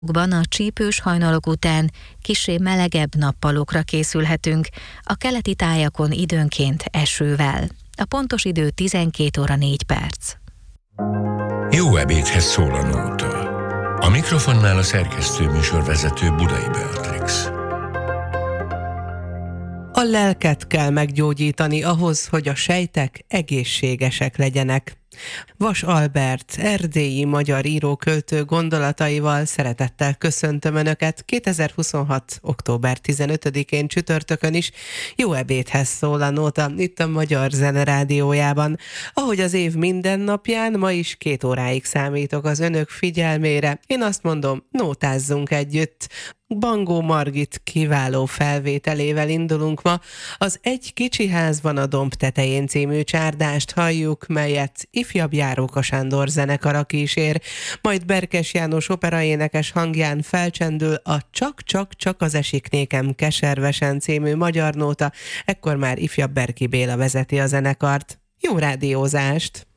A csípős hajnalok után kissé melegebb nappalokra készülhetünk, a keleti tájakon időnként esővel. A pontos idő 12 óra 4 perc. Jó ebédhez szól a nóta. A mikrofonnál a szerkesztő műsorvezető Budai Beatrix. A lelket kell meggyógyítani ahhoz, hogy a sejtek egészségesek legyenek. Vas Albert, erdélyi magyar író-költő gondolataival szeretettel köszöntöm Önöket 2026. október 15-én csütörtökön is. Jó ebédhez szól a nóta itt a Magyar Zene Rádiójában. Ahogy az év minden napján, ma is 2 óráig számítok az Önök figyelmére. Én azt mondom, nótázzunk együtt. Bangó Margit kiváló felvételével indulunk ma. Az Egy kicsi ház van a domb tetején című csárdást halljuk, melyet ifjabb Járóka Sándor zenekara kísér, majd Berkes János operaénekes hangján felcsendül a Csak az esik nékem keservesen című magyar nóta, ekkor már ifjabb Berki Béla vezeti a zenekart. Jó rádiózást!